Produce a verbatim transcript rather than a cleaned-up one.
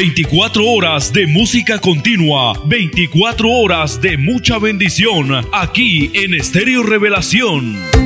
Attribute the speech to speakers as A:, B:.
A: veinticuatro horas de música continua, veinticuatro horas de mucha bendición, aquí en Estéreo Revelación.